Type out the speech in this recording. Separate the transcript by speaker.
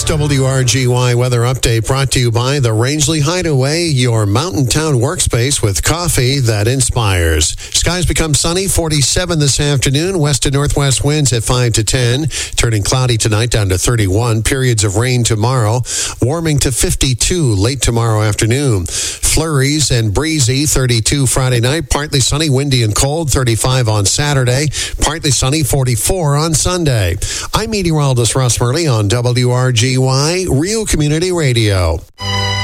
Speaker 1: WRGY weather update brought to you by the Rangeley Hideaway, your mountain town workspace with coffee that inspires. Skies become sunny, 47 this afternoon. West to northwest winds at 5 to 10. Turning cloudy tonight down to 31. Periods of rain tomorrow. Warming to 52 late tomorrow afternoon. Flurries and breezy, 32 Friday night. Partly sunny, windy and cold, 35 on Saturday. Partly sunny, 44 on Sunday. I'm meteorologist Russ Murley on WRGY, Real Community Radio.